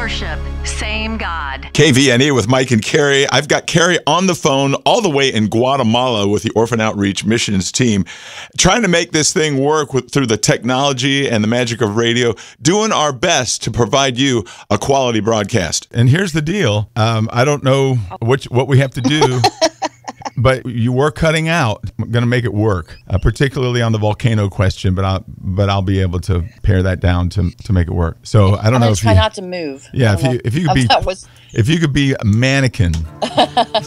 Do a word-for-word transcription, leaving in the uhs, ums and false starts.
worship, same God. K V N E with Mike and Carrie. I've got Carrie on the phone all the way in Guatemala with the Orphan Outreach Missions team, trying to make this thing work with, through the technology and the magic of radio, doing our best to provide you a quality broadcast. And here's the deal. Um, I don't know what, what we have to do. But you were cutting out. I'm going to make it work, uh, particularly on the volcano question. But I'll but I'll be able to pare that down to to make it work. So I don't I'm know gonna if try you, not to move. Yeah, if you if you could be That was... if you could be a mannequin.